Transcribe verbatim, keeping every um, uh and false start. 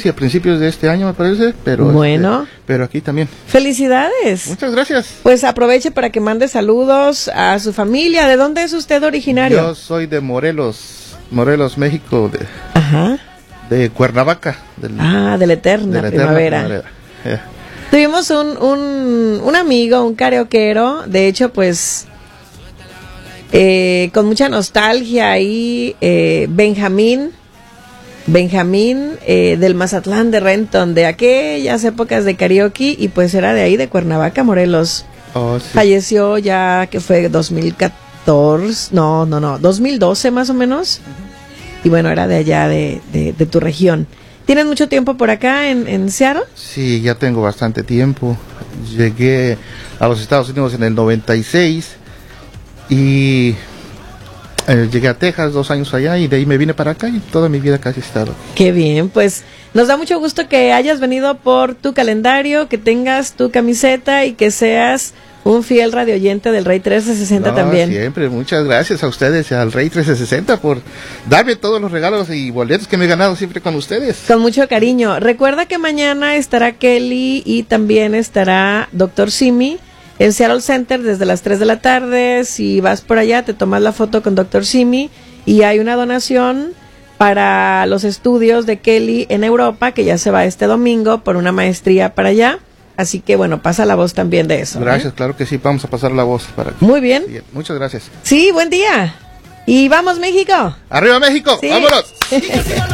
país y a principios de este año, me parece, pero bueno, este, pero aquí también. Felicidades. Muchas gracias. Pues aproveche para que mande saludos a su familia. ¿De dónde es usted originario? Yo soy de Morelos, Morelos, México, de, Ajá. de Cuernavaca. Del, ah, de la eterna, de la eterna primavera. primavera. Yeah. Tuvimos un, un, un amigo, un karaokeero, de hecho, pues, eh, con mucha nostalgia ahí, eh, Benjamín, Benjamín eh, del Mazatlán de Renton, de aquellas épocas de karaoke, y pues era de ahí, de Cuernavaca, Morelos. Oh, sí. Falleció ya, que fue dos mil catorce, no, no, no, dos mil doce más o menos, uh-huh. Y bueno, era de allá, de, de, de tu región. ¿Tienes mucho tiempo por acá en, en Seattle? Sí, ya tengo bastante tiempo. Llegué a los Estados Unidos en el noventa y seis y eh, llegué a Texas dos años allá y de ahí me vine para acá y toda mi vida casi he estado. Qué bien, pues nos da mucho gusto que hayas venido por tu calendario, que tengas tu camiseta y que seas un fiel radioyente del Rey trescientos sesenta no, también. Siempre, muchas gracias a ustedes y al Rey trescientos sesenta por darme todos los regalos y boletos que me he ganado siempre con ustedes. Con mucho cariño. Recuerda que mañana estará Kelly y también estará doctor Simi en Seattle Center desde las tres de la tarde. Si vas por allá, te tomas la foto con doctor Simi y hay una donación para los estudios de Kelly en Europa, que ya se va este domingo por una maestría para allá. Así que, bueno, pasa la voz también de eso. Gracias, ¿eh? Claro que sí, vamos a pasar la voz. Para que... Muy bien. bien. Muchas gracias. Sí, buen día. Y vamos, México. ¡Arriba, México! Sí. ¡Vámonos!